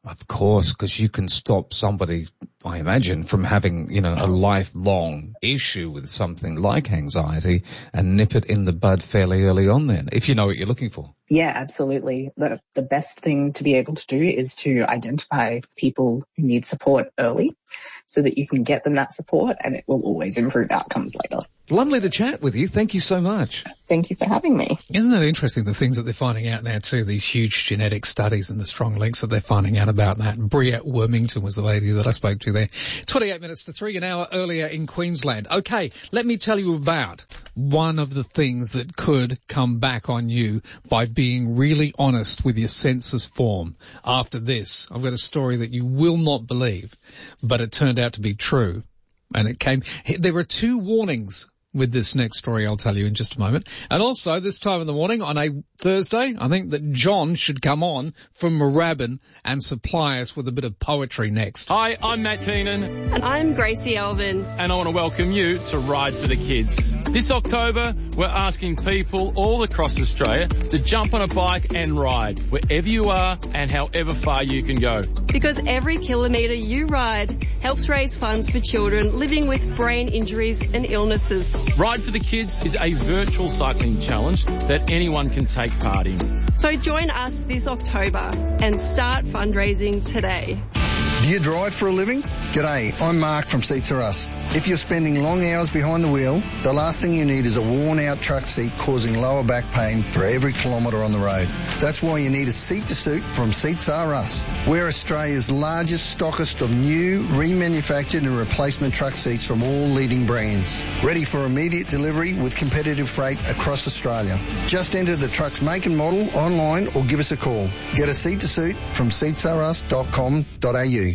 Of course, because you can stop somebody, I imagine, from having, you know, a lifelong issue with something like anxiety and nip it in the bud fairly early on then, if you know what you're looking for. Yeah, absolutely. The, the best thing to be able to do is to identify people who need support early so that you can get them that support, and it will always improve outcomes later. Lovely to chat with you. Thank you so much. Thank you for having me. Isn't that interesting, the things that they're finding out now too, these huge genetic studies and the strong links that they're finding out about that. And Briette Wormington was the lady that I spoke to there. twenty-eight minutes to three, an hour earlier in Queensland. Okay, let me tell you about one of the things that could come back on you by being really honest with your census form. After this, I've got a story that you will not believe, but it turned out to be true. And it came, there were two warnings with this next story I'll tell you in just a moment. And also, this time in the morning on a Thursday, I think that John should come on from Moorabbin and supply us with a bit of poetry next. Hi, I'm Matt Keenan. And I'm Gracie Alvin. And I want to welcome you to Ride for the Kids. This October, we're asking people all across Australia to jump on a bike and ride, wherever you are and however far you can go. Because every kilometre you ride helps raise funds for children living with brain injuries and illnesses. Ride for the Kids is a virtual cycling challenge that anyone can take part in. So join us this October and start fundraising today. Do you drive for a living? G'day, I'm Mark from Seats Are Us. If you're spending long hours behind the wheel, the last thing you need is a worn-out truck seat causing lower back pain for every kilometre on the road. That's why you need a seat-to-suit from Seats Are Us. We're Australia's largest stockist of new, remanufactured and replacement truck seats from all leading brands. Ready for immediate delivery with competitive freight across Australia. Just enter the truck's make and model online or give us a call. Get a seat-to-suit from seats are us dot com dot a u.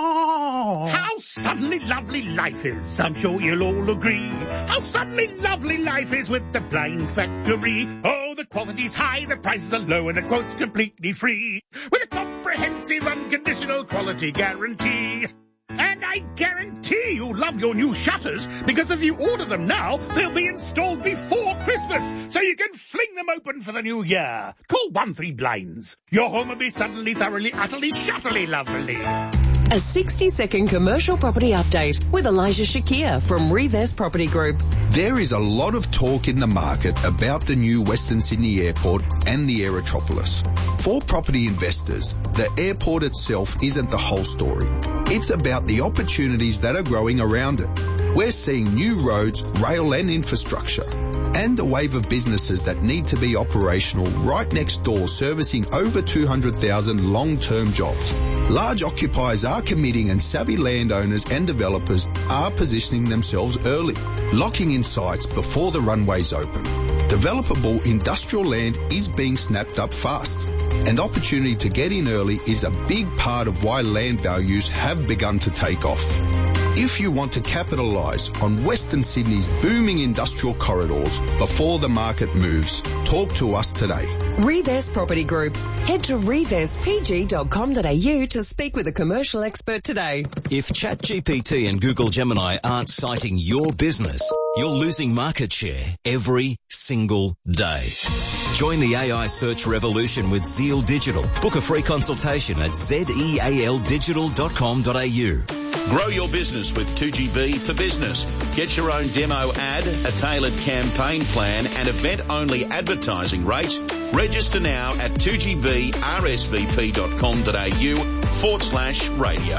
Whoa! How suddenly lovely life is, I'm sure you'll all agree. How suddenly lovely life is with the Blind Factory. Oh, the quality's high, the prices are low, and the quote's completely free. With a comprehensive unconditional quality guarantee. And I guarantee you'll love your new shutters, because if you order them now, they'll be installed before Christmas, so you can fling them open for the new year. Call one three blinds. Your home will be suddenly, thoroughly, utterly, shutterly lovely. A sixty second commercial property update with Elijah Shakir from Revest Property Group. There is a lot of talk in the market about the new Western Sydney Airport and the Aerotropolis. For property investors, the airport itself isn't the whole story. It's about the opportunities that are growing around it. We're seeing new roads, rail and infrastructure, and a wave of businesses that need to be operational right next door, servicing over two hundred thousand long-term jobs. Large occupiers are committing, and savvy landowners and developers are positioning themselves early, locking in sites before the runways open. Developable industrial land is being snapped up fast, and opportunity to get in early is a big part of why land values have begun to take off. If you want to capitalise on Western Sydney's booming industrial corridors before the market moves, talk to us today. Revest Property Group. Head to revest p g dot com dot a u to speak with a commercial expert today. If ChatGPT and Google Gemini aren't citing your business, you're losing market share every single day. Join the A I search revolution with Zeal Digital. Book a free consultation at zeal digital dot com dot a u. Grow your business with two G B for Business. Get your own demo ad, a tailored campaign plan and event-only advertising rates. Register now at two G B r s v p dot com dot a u forward slash radio.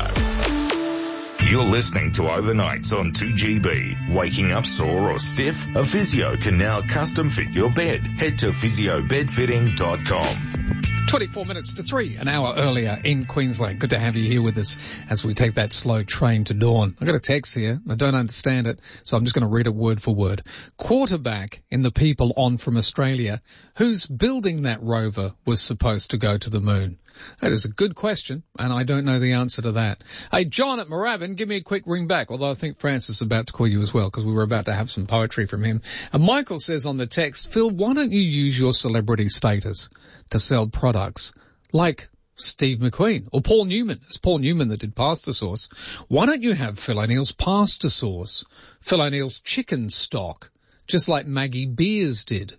You're listening to Overnights on two G B. Waking up sore or stiff? A physio can now custom fit your bed. Head to physio bed fitting dot com. twenty-four minutes to three, an hour earlier in Queensland. Good to have you here with us as we take that slow train to dawn. I got a text here. I don't understand it, so I'm just going to read it word for word. Quarterback in the People on from Australia. Who's building that rover was supposed to go to the moon? That is a good question, and I don't know the answer to that. Hey, John at Moorabbin, give me a quick ring back, although I think Francis is about to call you as well, because we were about to have some poetry from him. And Michael says on the text, Phil, why don't you use your celebrity status to sell products like Steve McQueen or Paul Newman? It's Paul Newman that did Pasta Sauce. Why don't you have Phil O'Neill's Pasta Sauce, Phil O'Neill's Chicken Stock, just like Maggie Beers did?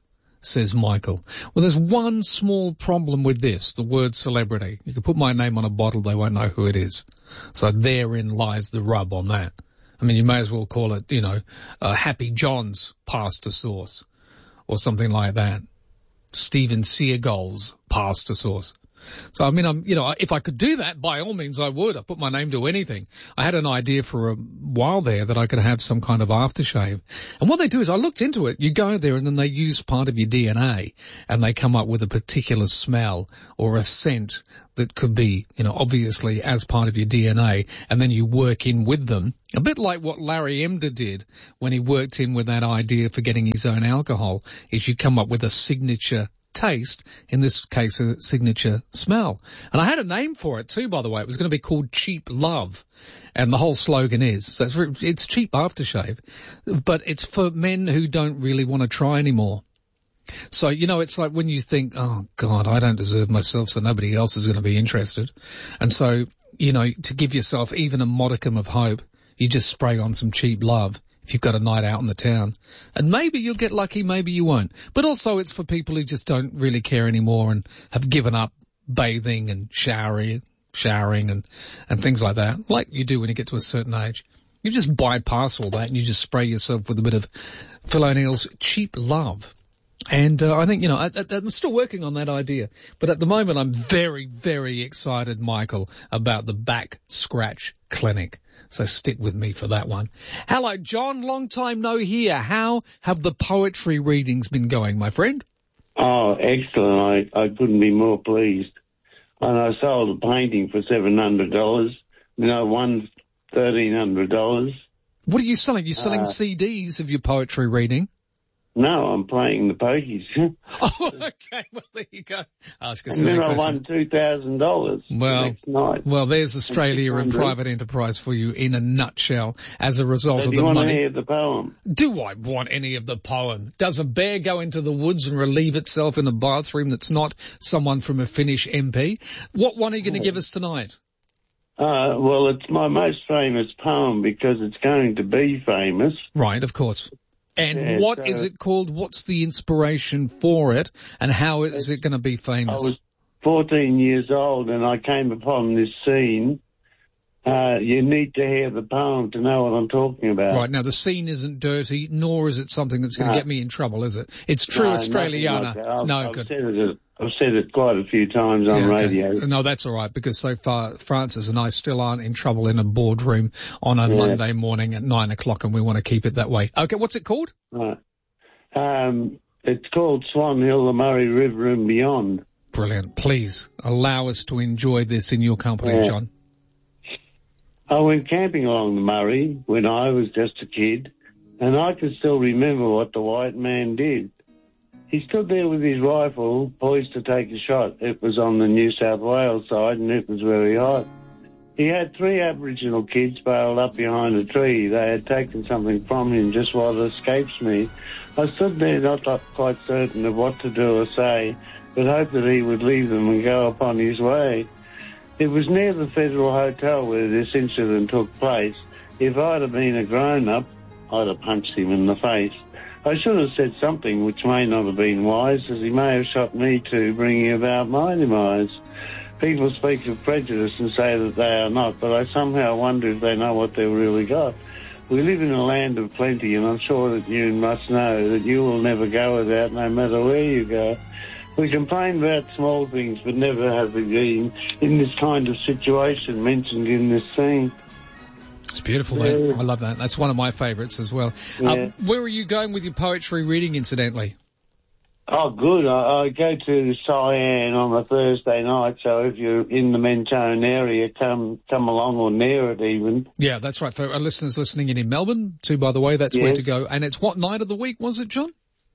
says Michael. Well, there's one small problem with this, the word celebrity. You can put my name on a bottle, they won't know who it is. So therein lies the rub on that. I mean, you may as well call it, you know, uh, Happy John's pasta sauce or something like that. Steven Seagal's pasta sauce. So, I mean, I'm, you know, if I could do that, by all means I would. I put my name to anything. I had an idea for a while there that I could have some kind of aftershave. And what they do is, I looked into it. You go there and then they use part of your D N A and they come up with a particular smell or a scent that could be, you know, obviously as part of your D N A, and then you work in with them. A bit like what Larry Emder did when he worked in with that idea for getting his own alcohol, is you come up with a signature taste, in this case a signature smell. And I had a name for it too, by the way. It was going to be called Cheap Love, and the whole slogan is, so it's, it's cheap aftershave, but it's for men who don't really want to try anymore. So, you know, it's like when you think, oh God, I don't deserve myself, so nobody else is going to be interested. And so, you know, to give yourself even a modicum of hope, you just spray on some Cheap Love if you've got a night out in the town. And maybe you'll get lucky, maybe you won't. But also it's for people who just don't really care anymore and have given up bathing and showering, showering and, and things like that, like you do when you get to a certain age. You just bypass all that and you just spray yourself with a bit of Phil O'Neill's Cheap Love. And uh, I think, you know, I, I, I'm still working on that idea. But at the moment I'm very, very excited, Michael, about the Back Scratch Clinic. So stick with me for that one. Hello, John. Long time no hear. How have the poetry readings been going, my friend? Oh, excellent. I, I couldn't be more pleased. And I sold a painting for seven hundred dollars. You know, one thirteen hundred dollars. What are you selling? You're selling uh, C Ds of your poetry reading? No, I'm playing the pokies. Oh, okay. Well, there you go. Ask a and silly then I question. won two thousand dollars well, the next night. Well, there's Australia and private enterprise for you in a nutshell as a result so of do the you want money. to hear the poem? Do I want any of the poem? Does a bear go into the woods and relieve itself in a bathroom that's not someone from a Finnish M P? What one are you going to give us tonight? Uh, well, it's my most famous poem because it's going to be famous. Right, of course. And yeah, what so is it called? What's the inspiration for it? And how is it going to be famous? I was fourteen years old and I came upon this scene. Uh, you need to hear the poem to know what I'm talking about. Right, now the scene isn't dirty, nor is it something that's going to no. get me in trouble, is it? It's true no, Australiana. Like I've, no, I've good. Said it, I've said it quite a few times on yeah, okay. radio. No, that's all right, because so far Francis and I still aren't in trouble in a boardroom on a yeah. Monday morning at nine o'clock, and we want to keep it that way. Okay, what's it called? Right. Um, it's called Swan Hill, the Murray River and Beyond. Brilliant. Please allow us to enjoy this in your company, yeah. John. I went camping along the Murray when I was just a kid, and I can still remember what the white man did. He stood there with his rifle, poised to take a shot. It was on the New South Wales side, and it was very hot. He had three Aboriginal kids bailed up behind a tree. They had taken something from him, just what escapes me. I stood there not quite certain of what to do or say, but hoped that he would leave them and go upon his way. It was near the Federal Hotel where this incident took place. If I'd have been a grown-up, I'd have punched him in the face. I should have said something which may not have been wise, as he may have shot me too, bringing about my demise. People speak of prejudice and say that they are not, but I somehow wonder if they know what they've really got. We live in a land of plenty, and I'm sure that you must know that you will never go without, no matter where you go. We complain about small things, but never have we been in this kind of situation mentioned in this scene. It's beautiful, mate. Yeah. I love that. That's one of my favourites as well. Yeah. Um, where are you going with your poetry reading, incidentally? Oh, good. I, I go to Cyan on a Thursday night, so if you're in the Mentone area, come come along, or near it even. Yeah, that's right. For our listeners listening in in Melbourne, too, by the way, that's yes. where to go. And it's what night of the week was it, John?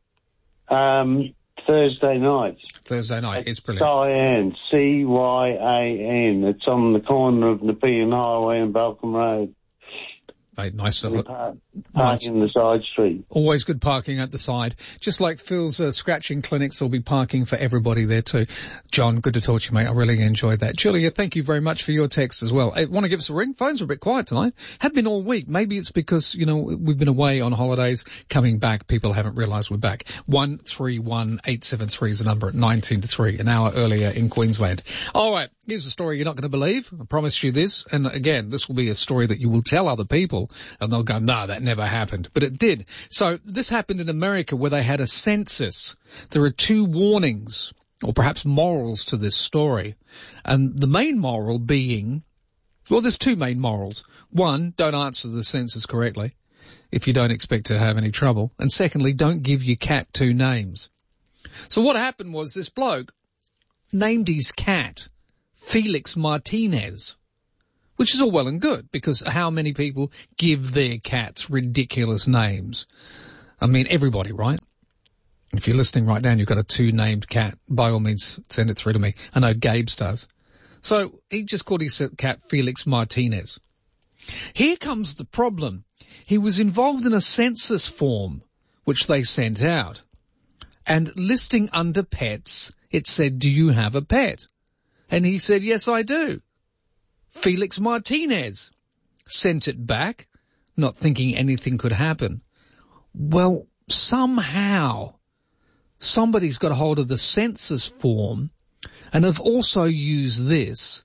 Um... Thursday night. Thursday night, it's brilliant. Cyan, C Y A N. It's on the corner of Nepean Highway and Balcombe Road. Mate, nice to, parking in the side street. Always good parking at the side. Just like Phil's uh, scratching clinics, there'll be parking for everybody there too. John, good to talk to you, mate. I really enjoyed that. Julia, thank you very much for your text as well. Hey, want to give us a ring? Phones are a bit quiet tonight. Have been all week. Maybe it's because, you know, we've been away on holidays. Coming back, people haven't realised we're back. one three one eight seven three is the number at nineteen to three, an hour earlier in Queensland. All right, here's a story you're not going to believe. I promise you this. And again, this will be a story that you will tell other people and they'll go, no, that never happened. But it did. So this happened in America where they had a census. There are two warnings or perhaps morals to this story. And the main moral being, well, there's two main morals. One, don't answer the census correctly if you don't expect to have any trouble. And secondly, don't give your cat two names. So what happened was this bloke named his cat Felix Martinez, which is all well and good because how many people give their cats ridiculous names? I mean, everybody, right? If you're listening right now and you've got a two-named cat, by all means, send it through to me. I know Gabe's does. So he just called his cat Felix Martinez. Here comes the problem. He was involved in a census form, which they sent out. And listing under pets, it said, do you have a pet? And he said, yes, I do. Felix Martinez. Sent it back, not thinking anything could happen. Well, somehow, somebody's got a hold of the census form and have also used this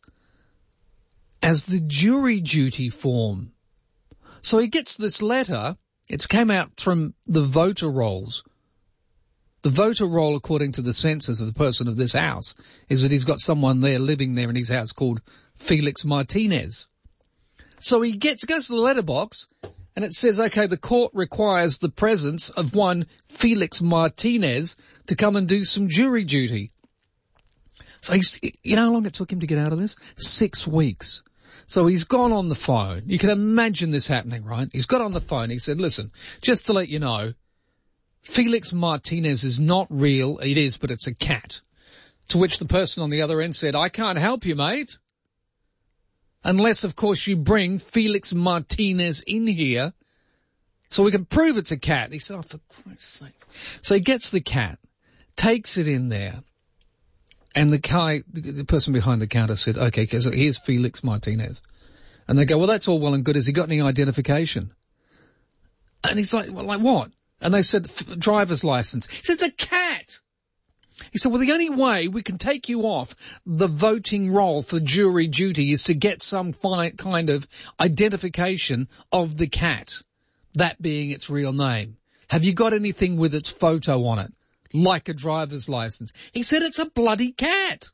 as the jury duty form. So he gets this letter. It came out from the voter rolls. The voter roll, according to the census of the person of this house, is that he's got someone there living there in his house called Felix Martinez. So he gets goes to the letterbox, and it says, okay, the court requires the presence of one Felix Martinez to come and do some jury duty. So he's, you know how long it took him to get out of this? Six weeks. So he's gone on the phone. You can imagine this happening, right? He's got on the phone. He said, listen, just to let you know, Felix Martinez is not real. It is, but it's a cat. To which the person on the other end said, I can't help you, mate. Unless, of course, you bring Felix Martinez in here so we can prove it's a cat. He said, oh, for Christ's sake. So he gets the cat, takes it in there, and the guy, the person behind the counter said, okay, here's Felix Martinez. And they go, well, that's all well and good. Has he got any identification? And he's like, well, like what? And they said, driver's license. He said, it's a cat. He said, well, the only way we can take you off the voting roll for jury duty is to get some fi- kind of identification of the cat, that being its real name. Have you got anything with its photo on it, like a driver's license? He said, it's a bloody cat.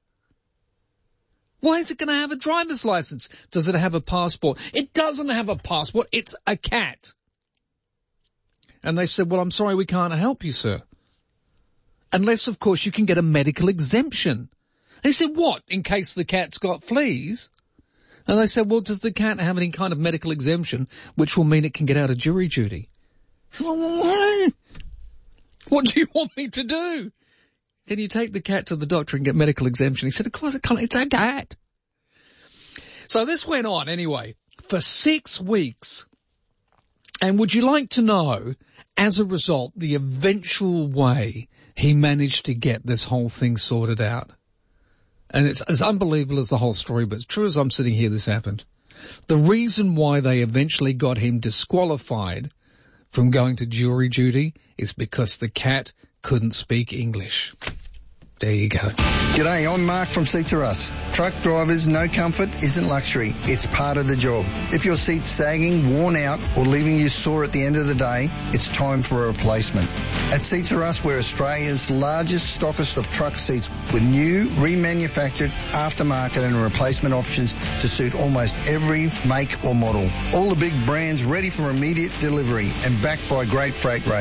Why is it going to have a driver's license? Does it have a passport? It doesn't have a passport. It's a cat. And they said, well, I'm sorry, we can't help you, sir. Unless, of course, you can get a medical exemption. They said, what, in case the cat's got fleas? And they said, well, does the cat have any kind of medical exemption, which will mean it can get out of jury duty? So, well, what do you want me to do? Can you take the cat to the doctor and get medical exemption? He said, of course it can't. It's a cat. So this went on, anyway, for six weeks. And would you like to know, as a result, the eventual way he managed to get this whole thing sorted out? And it's as unbelievable as the whole story, but it's true as I'm sitting here, this happened. The reason why they eventually got him disqualified from going to jury duty is because the cat couldn't speak English. There you go. G'day, I'm Mark from Seats Are Us. Truck drivers, no comfort isn't luxury. It's part of the job. If your seat's sagging, worn out, or leaving you sore at the end of the day, it's time for a replacement. At Seats Are Us, we're Australia's largest stockist of truck seats with new, remanufactured, aftermarket and replacement options to suit almost every make or model. All the big brands ready for immediate delivery and backed by great freight rates.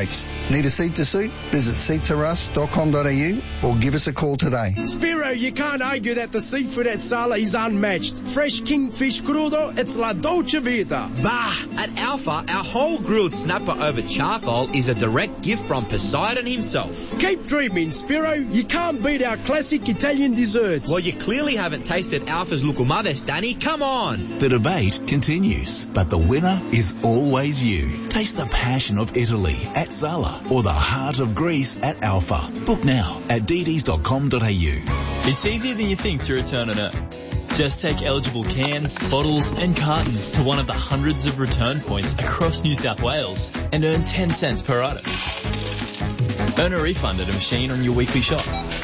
Need a seat to suit? Visit seats are us dot com dot a u or give us a call today. Spiro, you can't argue that the seafood at Sala is unmatched. Fresh kingfish crudo, it's la dolce vita. Bah! At Alpha, our whole grilled snapper over charcoal is a direct gift from Poseidon himself. Keep dreaming, Spiro. You can't beat our classic Italian desserts. Well, you clearly haven't tasted Alpha's Lucumades, Danny. Come on! The debate continues, but the winner is always you. Taste the passion of Italy at Sala or the heart of Greece at Alpha. Book now at d ds dot com dot a u. It's easier than you think to return an earn. Just take eligible cans, bottles and cartons to one of the hundreds of return points across New South Wales and earn ten cents per item. Earn a refund at a machine on your weekly shop.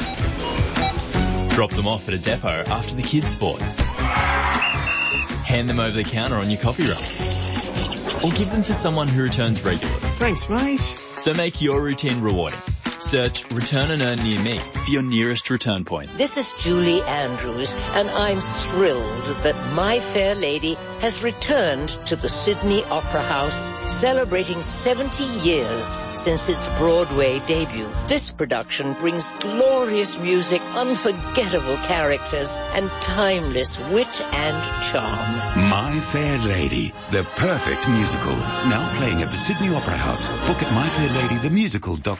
Drop them off at a depot after the kids' sport. Hand them over the counter on your coffee run. Or give them to someone who returns regularly. Thanks, mate. So make your routine rewarding. Search Return and Earn near me for your nearest return point. This is Julie Andrews, and I'm thrilled that My Fair Lady has returned to the Sydney Opera House, celebrating seventy years since its Broadway debut. This production brings glorious music, unforgettable characters, and timeless wit and charm. My Fair Lady, the perfect musical. Now playing at the Sydney Opera House. Book at my fair lady the musical dot